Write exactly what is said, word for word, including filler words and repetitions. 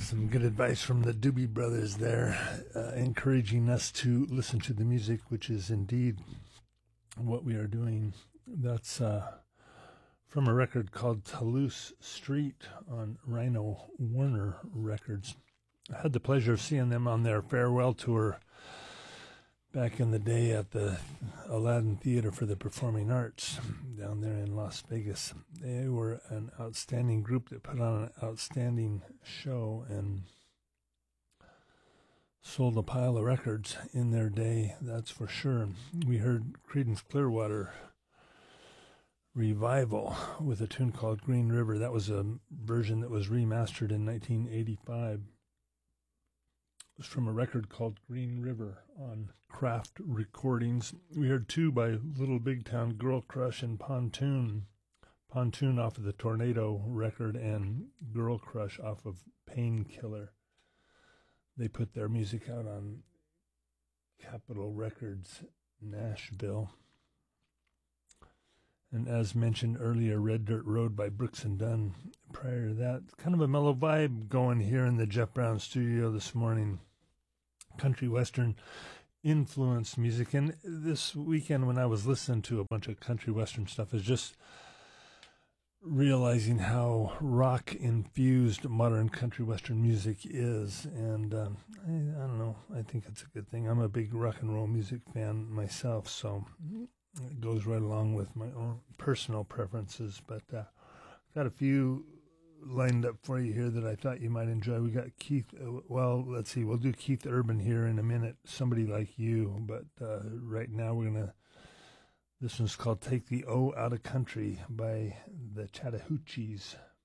Some good advice from the Doobie Brothers there, uh, encouraging us to listen to the music, which is indeed what we are doing. That's uh, from a record called Toulouse Street on Rhino Warner Records. I had the pleasure of seeing them on their farewell tour back in the day at the Aladdin Theater for the Performing Arts down there in Las Vegas. They were an outstanding group that put on an outstanding show and sold a pile of records in their day, that's for sure. We heard Creedence Clearwater Revival with a tune called Green River. That was a version that was remastered in nineteen eighty-five. It was from a record called Green River on Craft Recordings. We heard two by Little Big Town, Girl Crush and Pontoon. Pontoon off of the Tornado record and Girl Crush off of Painkiller. They put their music out on Capitol Records, Nashville. And as mentioned earlier, Red Dirt Road by Brooks and Dunn. Prior to that, kind of a mellow vibe going here in the Jeff Brown studio this morning. Country Western influenced music. And this weekend when I was listening to a bunch of country Western stuff, is just realizing how rock-infused modern country Western music is. And um, I, I don't know, I think it's a good thing. I'm a big rock and roll music fan myself, so it goes right along with my own personal preferences. But uh, I've got a few lined up for you here that I thought you might enjoy. We got Keith, uh, well, let's see, we'll do Keith Urban here in a minute, Somebody Like You, but uh, right now we're going to, this one's called Take the O Out of Country by the Chattahoochees.